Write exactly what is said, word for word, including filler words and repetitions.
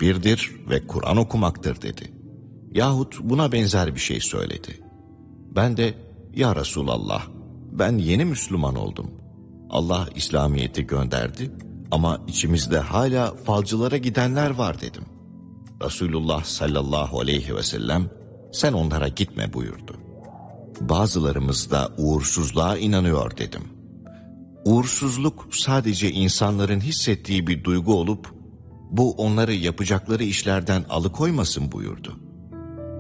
tekbirdir ve Kur'an okumaktır dedi. Yahut buna benzer bir şey söyledi. Ben de ya Resulallah, ben yeni Müslüman oldum. Allah İslamiyet'i gönderdi ama içimizde hala falcılara gidenler var dedim. Resulullah sallallahu aleyhi ve sellem sen onlara gitme buyurdu. Bazılarımız da uğursuzluğa inanıyor dedim. Uğursuzluk sadece insanların hissettiği bir duygu olup bu onları yapacakları işlerden alıkoymasın buyurdu.